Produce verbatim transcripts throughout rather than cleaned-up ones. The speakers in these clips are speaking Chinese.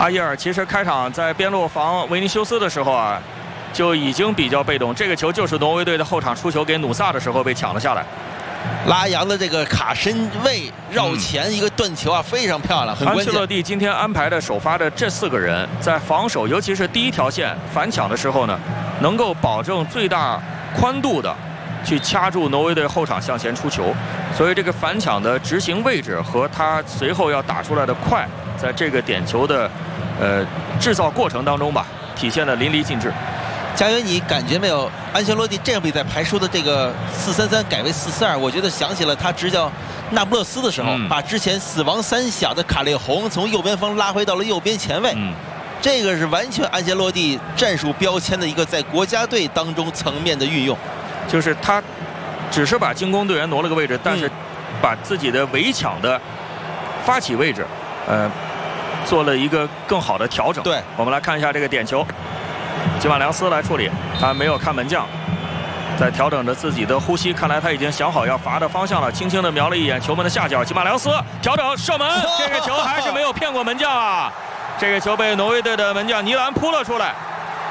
阿耶尔其实开场在边路防维尼修斯的时候啊，就已经比较被动。这个球就是挪威队的后场出球给努萨的时候被抢了下来。 拉扬的这个卡身位绕前一个断球啊，非常漂亮，很关键。 安切洛蒂今天安排的首发的这四个人，在防守，尤其是第一条线反抢的时候呢，能够保证最大宽度的去掐住挪威队后场向前出球，所以这个反抢的执行位置和他随后要打出来的快，在这个点球的呃制造过程当中吧，体现的淋漓尽致。 佳源，你感觉没有？安切洛蒂这场比赛排出的这个四三三改为四四二，我觉得想起了他执教那不勒斯的时候，嗯、把之前死亡三小的卡列洪从右边锋拉回到了右边前卫。嗯，这个是完全安切洛蒂战术标签的一个在国家队当中层面的运用， 就是他只是把进攻队员挪了个位置，但是把自己的围抢的发起位置，呃，做了一个更好的调整。 对， 我们来看一下这个点球。吉马良斯来处理，他没有看门将，在调整着自己的呼吸，看来他已经想好要罚的方向了，轻轻地瞄了一眼球门的下角，吉马良斯调整射门，这个球还是没有骗过门将啊！这个球被挪威队的门将尼兰扑了出来，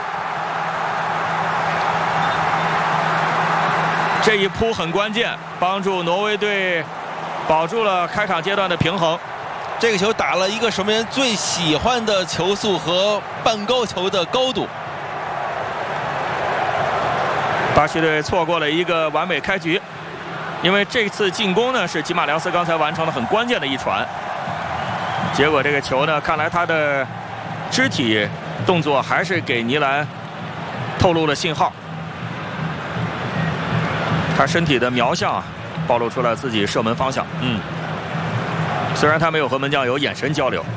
这一扑很关键，帮助挪威队保住了开场阶段的平衡。 这个球打了一个守门员最喜欢的球速和半高球的高度。 巴西队错过了一个完美开局，因为这次进攻呢是吉马良斯刚才完成了很关键的一传，结果这个球呢，看来他的肢体动作还是给尼兰透露了信号，他身体的瞄向啊，暴露出了自己射门方向。嗯。虽然他没有和门将有眼神交流，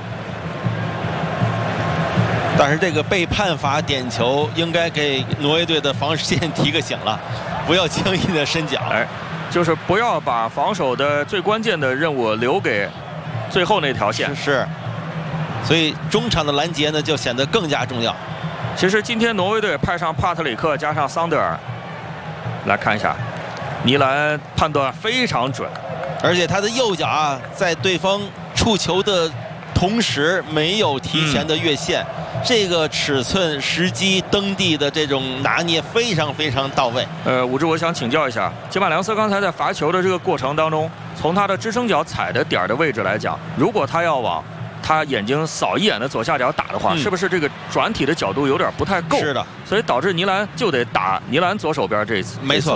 但是这个被判罚点球应该给挪威队的防守线提个醒了，不要轻易的伸脚。 哎，就是不要把防守的最关键的任务留给最后那条线。 是是。所以中场的拦截呢就显得更加重要。 其实今天挪威队派上帕特里克加上桑德尔，来看一下，尼兰判断非常准。 而且他的右脚啊，在对方触球的同时没有提前的越线，嗯、这个尺寸、时机、蹬地的这种拿捏非常非常到位。 呃，武志，我想请教一下，吉马良斯刚才在罚球的这个过程当中，从他的支撑脚踩的点的位置来讲，如果他要往他眼睛扫一眼的左下角打的话，嗯、是不是这个转体的角度有点不太够？ 是的， 所以导致尼兰就得打尼兰左手边这一次。 没错。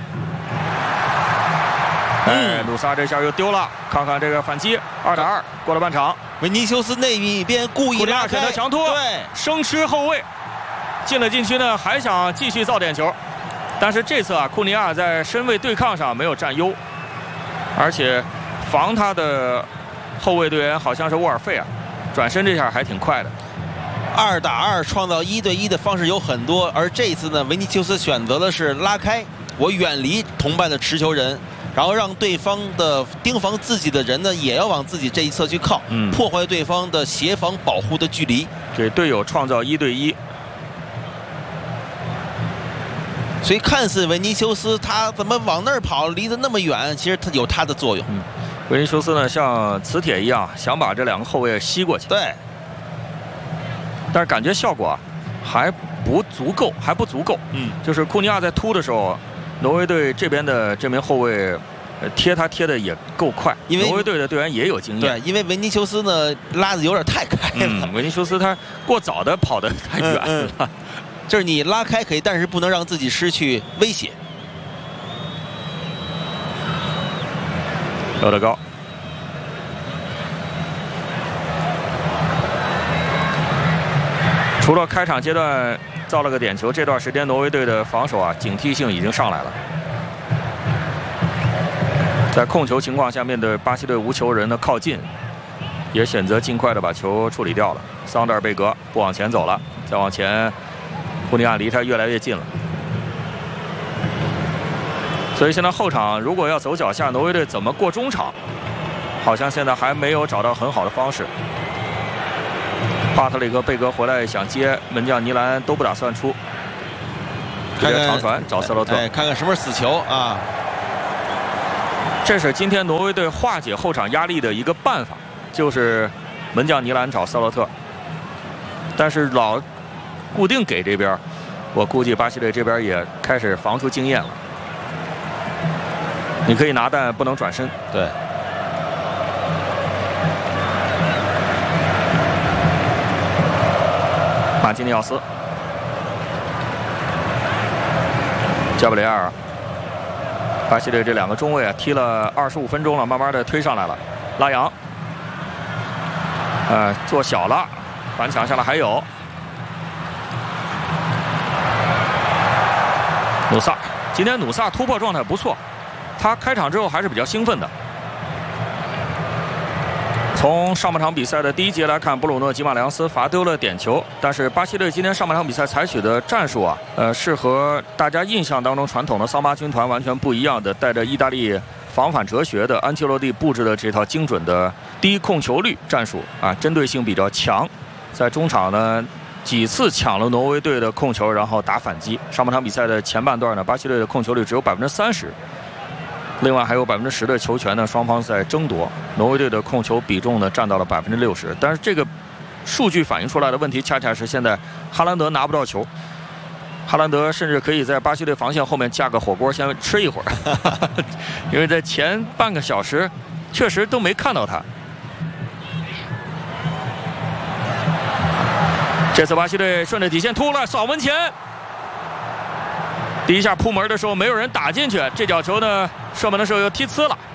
哎，努萨这下又丢了，看看这个反击，二打二，过了半场。 维尼修斯那一边故意拉开， 选择强突， 对， 生吃后卫，进了禁区呢，还想继续造点球，但是这次啊，库尼亚在身位对抗上没有占优，而且防他的后卫队员好像是沃尔费啊，转身这下还挺快的。 二打二创造一对一的方式有很多，而这一次呢，维尼修斯选择的是拉开，我远离同伴的持球人。然后让对方的盯防自己的人呢，也要往自己这一侧去靠，嗯、破坏对方的协防保护的距离， 给队友创造一对一。 所以看似维尼修斯他怎么往那儿跑，离得那么远，其实他有他的作用。嗯、 维尼修斯呢，像磁铁一样，想把这两个后卫吸过去。 对， 但是感觉效果啊还不足够，还不足够。嗯，就是库尼亚在突的时候。挪威队这边的这名后卫，呃，贴他贴的也够快，因为挪威队的队员也有经验。 对，因为维尼修斯呢拉的有点太开了， 嗯、维尼修斯他过早的跑得太远了。嗯嗯、 就是你拉开可以，但是不能让自己失去威胁。 有得高，除了开场阶段造了个点球，这段时间挪威队的防守啊，警惕性已经上来了。在控球情况下，面对巴西队无球人的靠近，也选择尽快的把球处理掉了。桑德尔贝格不往前走了，再往前，库尼亚离他越来越近了。所以现在后场如果要走脚下，挪威队怎么过中场，好像现在还没有找到很好的方式。帕特里克·贝格回来想接门将尼兰都不打算出，直接长传找斯洛特， 哎，看看什么是死球啊！ 这是今天挪威队化解后场压力的一个办法，就是门将尼兰找斯洛特。 但是老固定给这边，我估计巴西队这边也开始防出经验了。你可以拿，但不能转身。 对。 马基尼奥斯、加布里埃尔，巴西队这两个中卫啊，踢了二十五分钟了，慢慢的推上来了。拉扬，呃，做小了，反抢下来还有努萨。今天努萨突破状态不错，他开场之后还是比较兴奋的。从上半场比赛的第一节来看，布鲁诺·吉马良斯罚丢了点球，但是巴西队今天上半场比赛采取的战术啊，呃，是和大家印象当中传统的桑巴军团完全不一样的，带着意大利防反哲学的安切洛蒂布置的这套精准的低控球率战术啊，针对性比较强，在中场呢几次抢了挪威队的控球，然后打反击。上半场比赛的前半段呢，巴西队的控球率只有百分之三十。另外还有百分之十的球权呢，双方在争夺。挪威队的控球比重呢占到了百分之六十，但是这个数据反映出来的问题，恰恰是现在哈兰德拿不到球。哈兰德甚至可以在巴西队防线后面架个火锅先吃一会儿，因为在前半个小时确实都没看到他。这次巴西队顺着底线突了，扫门前。第一下扑门的时候没有人打进去，这脚球呢射门的时候又踢呲了。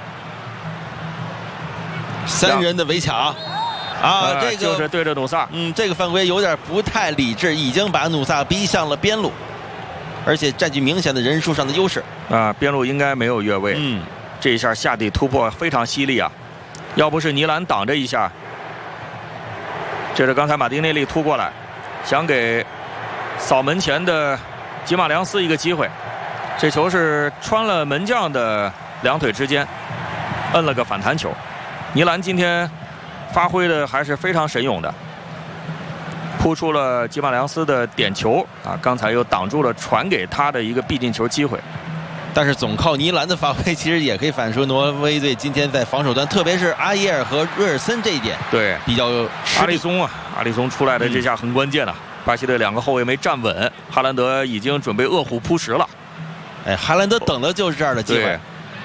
三人的围抢啊， 呃、 这个就是对着努萨， 嗯，这个犯规有点不太理智，已经把努萨逼向了边路，而且占据明显的人数上的优势啊，边路应该没有越位。 嗯， 这一下下底突破非常犀利啊，要不是尼兰挡着一下，这是刚才马丁内利突过来，想给扫门前的吉马良斯一个机会，这球是穿了门将的两腿之间，摁了个反弹球。尼兰今天发挥的还是非常神勇的，扑出了吉马良斯的点球啊，刚才又挡住了传给他的一个必进球机会。 但是总靠尼兰的发挥，其实也可以反映出挪威队今天在防守端，特别是阿耶尔和瑞尔森这一点， 对比较阿里松啊，阿里松出来的这下很关键了、啊。嗯、巴西队两个后卫没站稳，哈兰德已经准备饿虎扑食了。 哎，哈兰德等的就是这样的机会。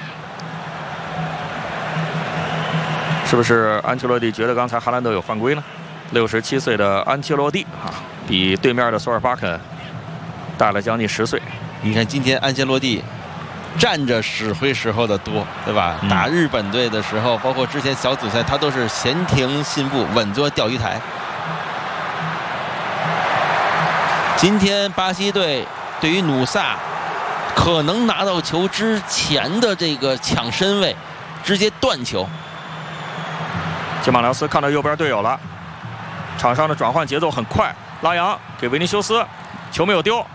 是不是安切洛蒂觉得刚才哈兰德有犯规呢？六十七岁的安切洛蒂啊，比对面的索尔巴肯大了将近十岁。 你看今天安切洛蒂站着指挥时候的多，对吧？嗯、打日本队的时候，包括之前小组赛，他都是闲庭信步，稳坐钓鱼台。今天巴西队对于努萨可能拿到球之前的这个抢身位，直接断球。 吉马良斯看到右边队友了，场上的转换节奏很快，拉扬给维尼修斯，球没有丢。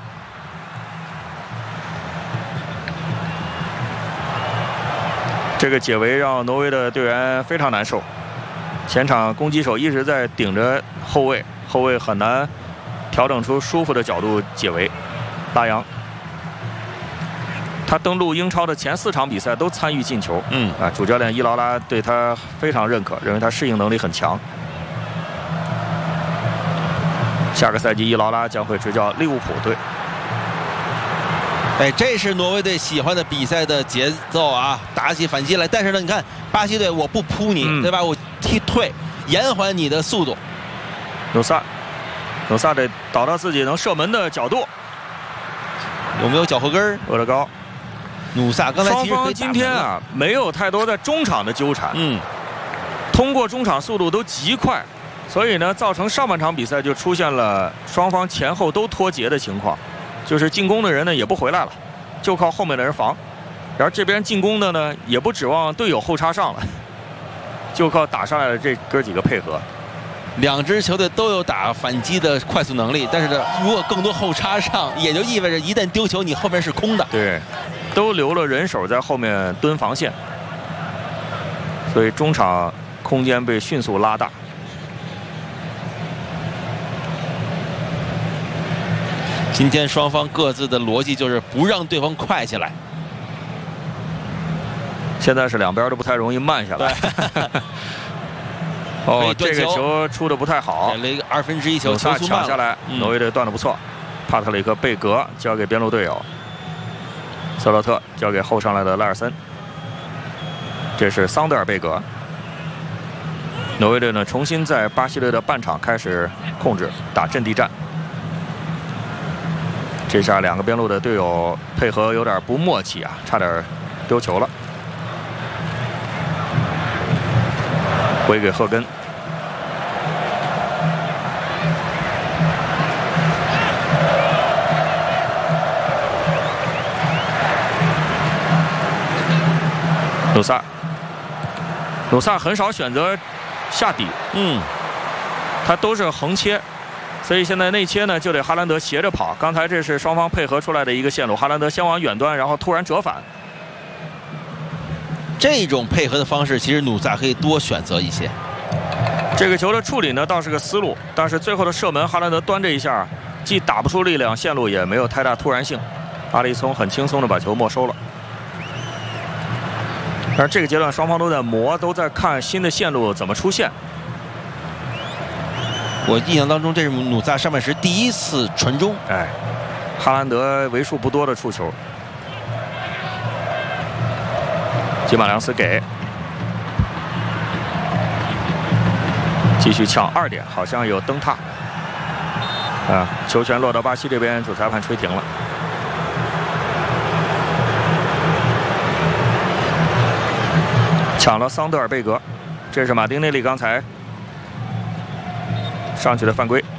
这个解围让挪威的队员非常难受，前场攻击手一直在顶着后卫，后卫很难调整出舒服的角度解围。拉扬，他登陆英超的前四场比赛都参与进球，嗯啊，主教练伊劳拉对他非常认可，认为他适应能力很强。下个赛季伊劳拉将会执教利物浦队。 哎，这是挪威队喜欢的比赛的节奏啊，打起反击来。但是呢，你看巴西队，我不扑你，嗯、对吧？我踢退，延缓你的速度。 努萨，努萨得导到自己能射门的角度， 有没有脚后跟？ 饿得高。 努萨刚才其实双方今天啊没有太多在中场的纠缠， 嗯， 通过中场速度都极快，所以呢，造成上半场比赛就出现了双方前后都脱节的情况。就是进攻的人呢也不回来了，就靠后面的人防，然后这边进攻的呢也不指望队友后插上了，就靠打上来的这哥几个配合。 两支球队都有打反击的快速能力，但是呢，如果更多后插上，也就意味着一旦丢球，你后面是空的。 对，都留了人手在后面蹲防线，所以中场空间被迅速拉大。 今天双方各自的逻辑就是不让对方快起来。 现在是两边都不太容易慢下来。 哦，这个球出的不太好， 给了一个二分之一球， 球速抢下来， 嗯、 挪威队断的不错。帕特里克·贝格交给边路队友，瑟洛特交给后上来的拉尔森。这是桑德尔·贝格。挪威队呢，重新在巴西队的半场开始控制，打阵地战。这下两个边路的队友配合有点不默契啊，差点丢球了。回给赫根。努萨，努萨很少选择下底， 嗯， 他都是横切，所以现在内切呢就得哈兰德斜着跑。刚才这是双方配合出来的一个线路，哈兰德先往远端，然后突然折返。 这种配合的方式，其实努萨可以多选择一些。 这个球的处理呢倒是个思路，但是最后的射门，哈兰德端这一下，既打不出力量，线路也没有太大突然性，阿里松很轻松的把球没收了。而这个阶段，双方都在磨，都在看新的线路怎么出现。 我印象当中，这是努萨上半时第一次传中。 哎，哈兰德为数不多的触球。吉马良斯给，继续抢二点，好像有蹬踏。啊，球权落到巴西这边，主裁判吹停了。抢了桑德尔·贝格，这是马丁内利刚才上去的犯规。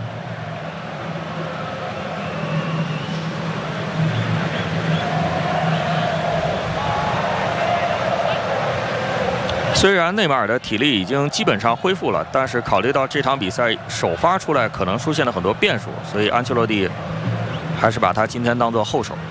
虽然内马尔的体力已经基本上恢复了，但是考虑到这场比赛首发出来可能出现了很多变数，所以安切洛蒂还是把他今天当作后手。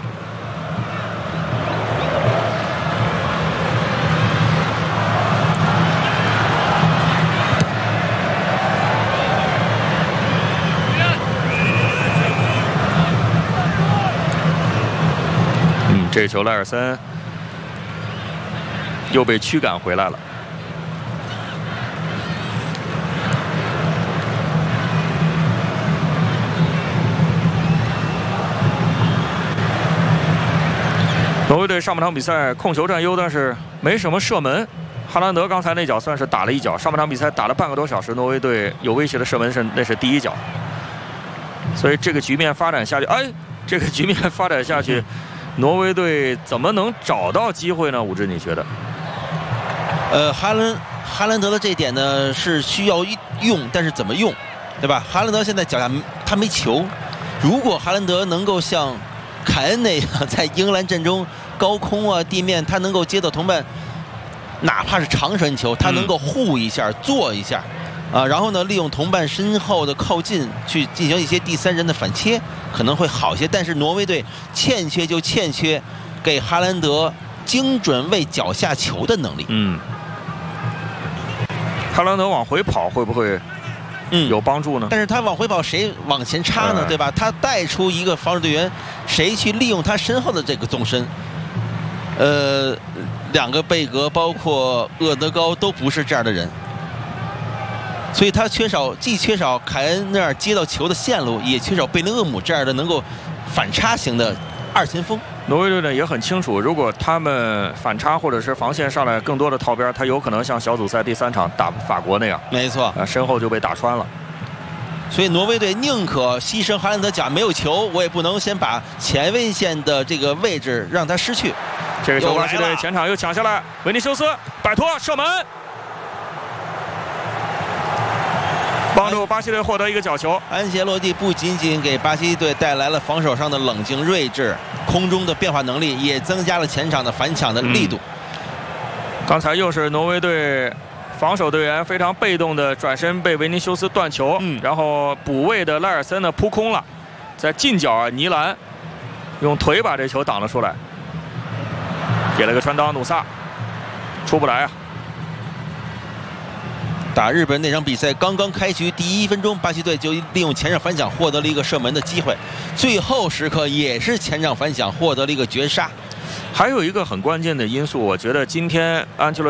这球莱尔森又被驱赶回来了。挪威队上半场比赛控球占优，但是没什么射门。哈兰德刚才那脚算是打了一脚，上半场比赛打了半个多小时，挪威队有威胁的射门是那是第一脚。所以这个局面发展下去，哎，这个局面发展下去。挪威队怎么能找到机会呢？武志，你觉得？ 呃，哈兰哈兰德的这一点呢是需要用，但是怎么用，对吧？哈兰德现在脚下他没球，如果哈兰德能够像凯恩那样在英格兰阵中高空啊地面，他能够接到同伴，哪怕是长传球，他能够护一下、做一下。啊，然后呢，利用同伴身后的靠近去进行一些第三人的反切，可能会好些。但是挪威队欠缺就欠缺给哈兰德精准为脚下球的能力。 嗯，哈兰德往回跑会不会嗯有帮助呢？ 但是他往回跑，谁往前插呢？对吧？他带出一个防守队员，谁去利用他身后的这个纵深？呃，两个贝格包括厄德高都不是这样的人。所以他缺少，既缺少凯恩那样接到球的线路，也缺少贝林厄姆这样的能够反差型的二前锋。 挪威队呢也很清楚，如果他们反差或者是防线上来更多的套边，他有可能像小组赛第三场打法国那样， 没错， 啊，身后就被打穿了。 所以挪威队宁可牺牲哈兰德脚没有球，我也不能先把前卫线的这个位置让他失去。 这个球巴西队前场又抢下来，维尼修斯摆脱射门。帮助巴西队获得一个角球。 安切洛蒂不仅仅给巴西队带来了防守上的冷静睿智，空中的变化能力，也增加了前场的反抢的力度。 嗯、刚才又是挪威队防守队员非常被动的转身被维尼修斯断球，嗯、然后补位的拉尔森呢扑空了，在近角啊尼兰用腿把这球挡了出来，给了个传导，努萨出不来啊。 打日本那场比赛刚刚开局第一分钟，巴西队就利用前场反抢获得了一个射门的机会，最后时刻也是前场反抢获得了一个绝杀。 还有一个很关键的因素，我觉得今天安切洛